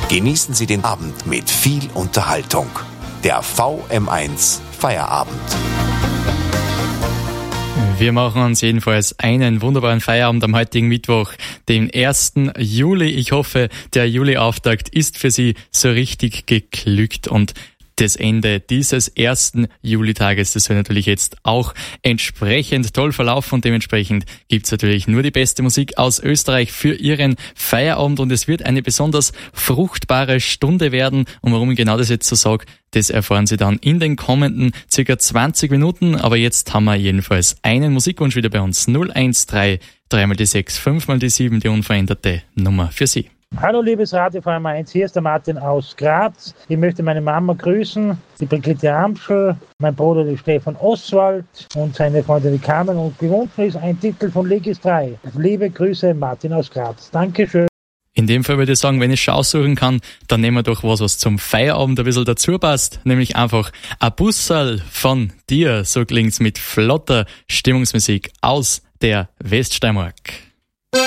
Genießen Sie den Abend mit viel Unterhaltung. Der VM1 Feierabend. Wir machen uns jedenfalls einen wunderbaren Feierabend am heutigen Mittwoch, den 1. Juli. Ich hoffe, der Juli-Auftakt ist für Sie so richtig geglückt und das Ende dieses 1. Julitages, das soll natürlich jetzt auch entsprechend toll verlaufen und dementsprechend gibt's natürlich nur die beste Musik aus Österreich für Ihren Feierabend und es wird eine besonders fruchtbare Stunde werden und warum ich genau das jetzt so sage, das erfahren Sie dann in den kommenden circa 20 Minuten, aber jetzt haben wir jedenfalls einen Musikwunsch wieder bei uns, 013 3 mal die 6, 5 mal die 7, die unveränderte Nummer für Sie. Hallo liebes Radio VM1, hier ist der Martin aus Graz. Ich möchte meine Mama grüßen, die Brigitte Amschel, mein Bruder der Stefan Oswald und seine Freundin die Carmen und gewünscht ist ein Titel von Legis 3. Liebe Grüße, Martin aus Graz. Dankeschön. In dem Fall würde ich sagen, wenn ich es aussuchen kann, dann nehmen wir doch was zum Feierabend ein bisschen dazu passt, nämlich einfach ein Busserl von dir. So klingt's mit flotter Stimmungsmusik aus der Weststeiermark.